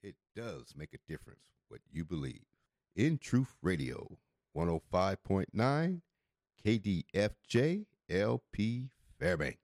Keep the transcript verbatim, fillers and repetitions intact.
It does make a difference what you believe. In Truth Radio, one oh five point nine K D F J L P Fairbanks.